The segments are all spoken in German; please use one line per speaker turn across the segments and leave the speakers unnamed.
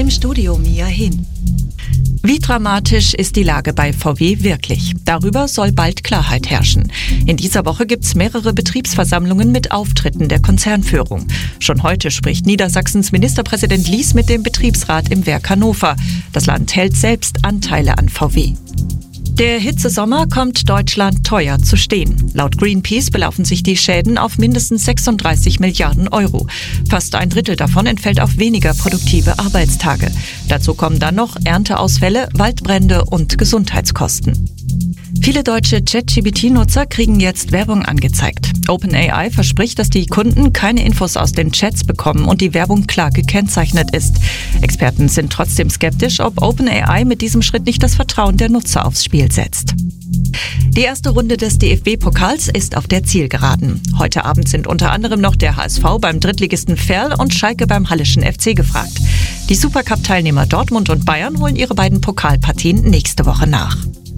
Im Studio Mia Hin. Wie dramatisch ist die Lage bei VW wirklich? Darüber soll bald Klarheit herrschen. In dieser Woche gibt's mehrere Betriebsversammlungen mit Auftritten der Konzernführung. Schon heute spricht Niedersachsens Ministerpräsident Lies mit dem Betriebsrat im Werk Hannover. Das Land hält selbst Anteile an VW. Der Hitzesommer kommt Deutschland teuer zu stehen. Laut Greenpeace belaufen sich die Schäden auf mindestens 36 Milliarden Euro. Fast ein Drittel davon entfällt auf weniger produktive Arbeitstage. Dazu kommen dann noch Ernteausfälle, Waldbrände und Gesundheitskosten. Viele deutsche ChatGPT-Nutzer kriegen jetzt Werbung angezeigt. OpenAI verspricht, dass die Kunden keine Infos aus den Chats bekommen und die Werbung klar gekennzeichnet ist. Experten sind trotzdem skeptisch, ob OpenAI mit diesem Schritt nicht das Vertrauen der Nutzer aufs Spiel setzt. Die erste Runde des DFB-Pokals ist auf der Zielgeraden. Heute Abend sind unter anderem noch der HSV beim Drittligisten Verl und Schalke beim Hallischen FC gefragt. Die Supercup-Teilnehmer Dortmund und Bayern holen ihre beiden Pokalpartien nächste Woche nach.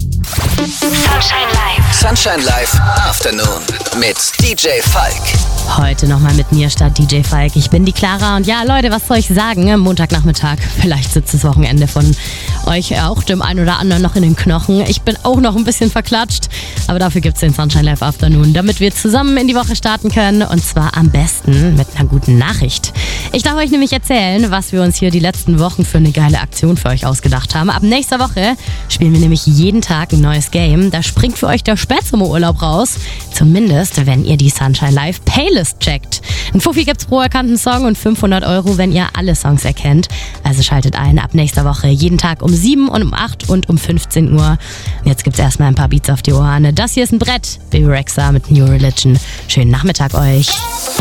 Sunshine Live Afternoon mit DJ Falk.
Heute nochmal mit mir statt DJ Falk. Ich bin die Clara und ja, Leute, was soll ich sagen? Montagnachmittag, vielleicht sitzt das Wochenende von euch auch dem einen oder anderen noch in den Knochen. Ich bin auch noch ein bisschen verklatscht, aber dafür gibt's den Sunshine Live Afternoon, damit wir zusammen in die Woche starten können und zwar am besten mit einer guten Nachricht. Ich darf euch nämlich erzählen, was wir uns hier die letzten Wochen für eine geile Aktion für euch ausgedacht haben. Ab nächster Woche spielen wir nämlich jeden Tag ein neues Game. Da springt für euch der Spätsommerurlaub raus. Zumindest, wenn ihr die Sunshine Live Playlist checkt. Ein Fuffi gibt's pro erkannten Song und 500 €, wenn ihr alle Songs erkennt. Also schaltet ein ab nächster Woche. Jeden Tag um 7 und um 8 und um 15 Uhr. Und jetzt gibt's erstmal ein paar Beats auf die Ohren. Das hier ist ein Brett. Baby Rexha mit New Religion. Schönen Nachmittag euch.